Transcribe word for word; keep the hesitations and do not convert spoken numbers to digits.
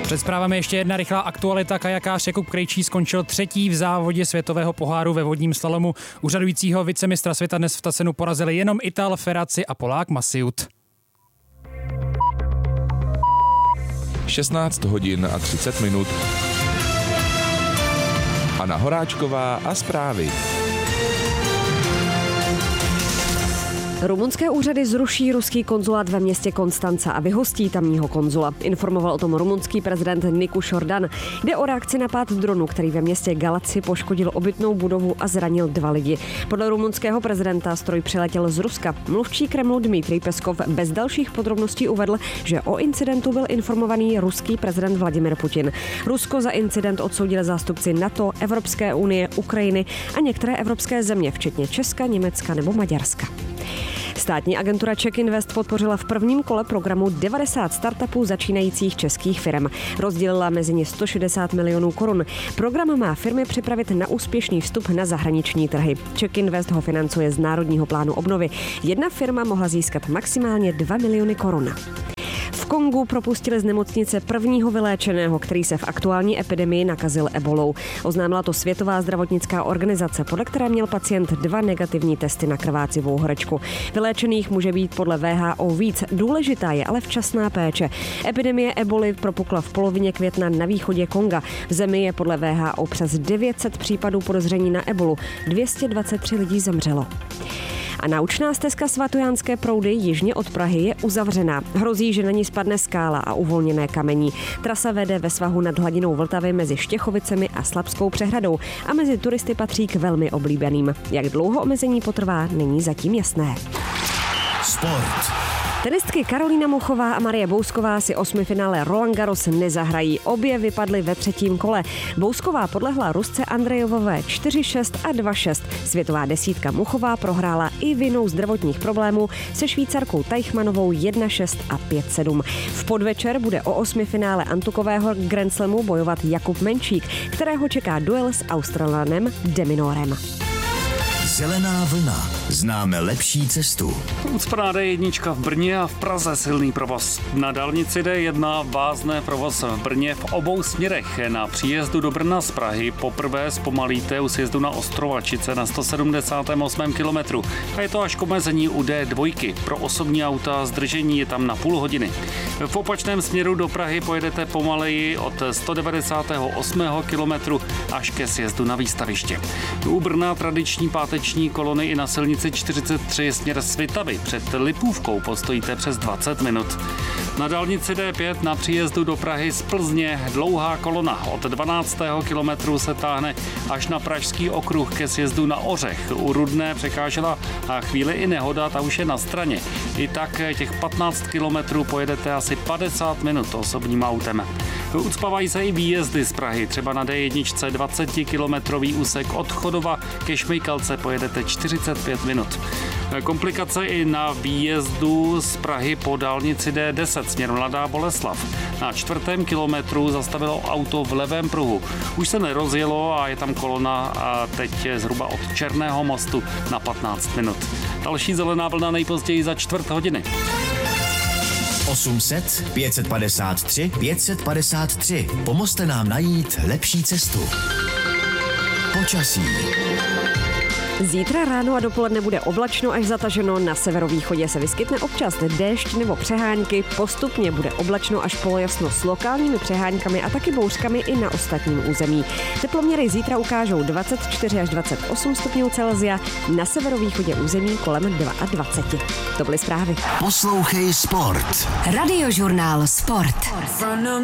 Před zprávami ještě jedna rychlá aktualita. Kajakář Jakub Krejčí skončil třetí v závodě světového poháru ve vodním slalomu. Úřadujícího vicemistra světa dnes v Tasenu porazili jenom Ital Ferrazzi a Polák Masiut. šestnáct hodin a třicet minut. Anna Horáčková a zprávy. Rumunské úřady zruší ruský konzulát ve městě Konstanca a vyhostí tamního konzula. Informoval o tom rumunský prezident Nicuș Ordan. Jde o reakci na pád dronu, který ve městě Galați poškodil obytnou budovu a zranil dva lidi. Podle rumunského prezidenta stroj přiletěl z Ruska. Mluvčí Kremlu Dmitrij Peskov bez dalších podrobností uvedl, že o incidentu byl informovaný ruský prezident Vladimir Putin. Rusko za incident odsoudil zástupci NATO, Evropské unie, Ukrajiny a některé evropské země, včetně Česka, Německa nebo Maďarska. Státní agentura Czech Invest podpořila v prvním kole programu devadesát startupů začínajících českých firm. Rozdělila mezi ně sto šedesát milionů korun. Program má firmy připravit na úspěšný vstup na zahraniční trhy. Czech Invest ho financuje z Národního plánu obnovy. Jedna firma mohla získat maximálně dva miliony korun. V Kongu propustili z nemocnice prvního vyléčeného, který se v aktuální epidemii nakazil ebolou. Oznámila to Světová zdravotnická organizace, podle které měl pacient dva negativní testy na krvácivou horečku. Vyléčených může být podle W H O víc, důležitá je ale včasná péče. Epidemie eboly propukla v polovině května na východě Konga. V zemi je podle W H O přes devět set případů podezření na ebolu. dvě stě dvacet tři lidí zemřelo. A naučná stezka Svatojánské proudy jižně od Prahy je uzavřená. Hrozí, že na ní spadne skála a uvolněné kamení. Trasa vede ve svahu nad hladinou Vltavy mezi Štěchovicemi a Slabskou přehradou a mezi turisty patří k velmi oblíbeným. Jak dlouho omezení potrvá, není zatím jasné. Sport. Tenistky Karolína Muchová a Marie Bousková si osmifinále Roland Garros nezahrají. Obě vypadly ve třetím kole. Bousková podlehla Rusce Andrejovové čtyři šest a dva šest. Světová desítka Muchová prohrála i vinou zdravotních problémů se Švýcarkou Teichmannovou jedna šest a pět sedm. V podvečer bude o osmifinále antukového Grand Slamu bojovat Jakub Menčík, kterého čeká duel s Australanem Deminorem. Zelená vlna. Známe lepší cestu. Ucpaná D jedna v Brně a v Praze silný provoz. Na dálnici D jedna vázne provoz v Brně v obou směrech. Na příjezdu do Brna z Prahy poprvé zpomalíte u sjezdu na Ostrovačice na sto sedmdesátém osmém kilometru. A je to až k omezení u D dva. Pro osobní auta zdržení je tam na půl hodiny. V opačném směru do Prahy pojedete pomaleji od sto devadesátého osmého kilometru až ke sjezdu na Výstaviště. U Brna tradiční páteční kolony i na silnici čtyřicet tři směr Svitavy. Před Lipůvkou postojíte přes dvacet minut. Na dálnici D pět na příjezdu do Prahy z Plzně dlouhá kolona. Od dvanáctého kilometru se táhne až na Pražský okruh ke sjezdu na Ořech. U Rudné překážela a chvíli i nehoda, ta už je na straně. I tak těch patnáct kilometrů pojedete asi padesát minut osobním autem. Ucpávají se i výjezdy z Prahy. Třeba na D jedna dvacetikilometrový úsek od Chodova ke Šmejkalce pojedete čtyřicet pět minut. Komplikace i na výjezdu z Prahy po dálnici D deset směr Mladá Boleslav. Na čtvrtém kilometru zastavilo auto v levém pruhu. Už se nerozjelo a je tam kolona a teď je zhruba od Černého mostu na patnáct minut. Další zelená vlna nejpozději za čtvrt hodiny. osm set, pět set padesát tři, pět set padesát tři. Pomozte nám najít lepší cestu. Počasí. Zítra ráno a dopoledne bude oblačno až zataženo, na severovýchodě se vyskytne občas déšť nebo přehánky, postupně bude oblačno až polojasno s lokálními přehánkami a taky bouřkami i na ostatním území. Teploměry zítra ukážou dvacet čtyři až dvacet osm stupňů Celsia, na severovýchodě území kolem dvacet dva. To byly zprávy. Poslouchej Sport. Radiožurnál Sport.